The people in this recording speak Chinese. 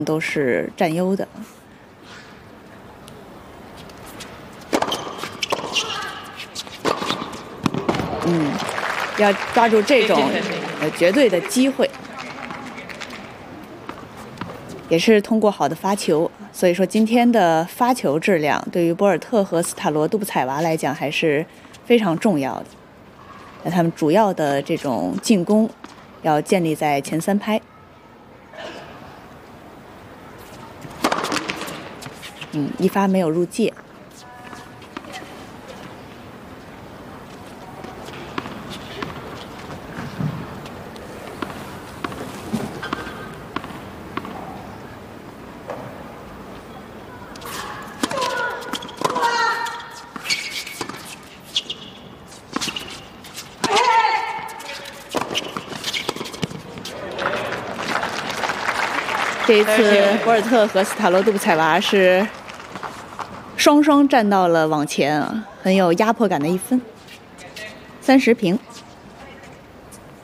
都是占优的。要抓住这种绝对的机会，也是通过好的发球。所以说今天的发球质量对于博尔特和斯塔罗杜布采娃来讲还是非常重要的。那他们主要的这种进攻要建立在前3拍。一发没有入界。这一次，博尔特和斯塔罗杜布采娃是双双站到了网前啊，很有压迫感的一分，30平。